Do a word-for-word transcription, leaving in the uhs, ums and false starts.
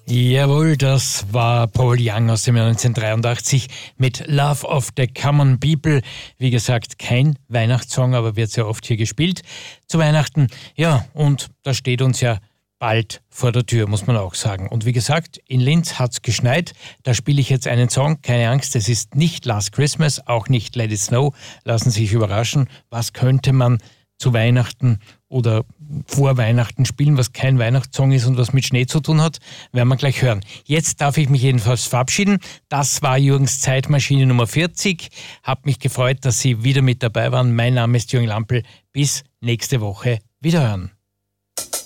Jawohl, das war Paul Young aus dem Jahr neunzehnhundertdreiundachtzig mit Love of the Common People. Wie gesagt, kein Weihnachtssong, aber wird sehr oft hier gespielt zu Weihnachten. Ja, und da steht uns ja bald vor der Tür, muss man auch sagen. Und wie gesagt, in Linz hat's geschneit. Da spiele ich jetzt einen Song. Keine Angst, es ist nicht Last Christmas, auch nicht Let It Snow. Lassen Sie sich überraschen. Was könnte man zu Weihnachten oder vor Weihnachten spielen, was kein Weihnachtssong ist und was mit Schnee zu tun hat, werden wir gleich hören. Jetzt darf ich mich jedenfalls verabschieden. Das war Jürgens Zeitmaschine Nummer vierzig. Hab mich gefreut, dass Sie wieder mit dabei waren. Mein Name ist Jürgen Lampl. Bis nächste Woche. Wiederhören.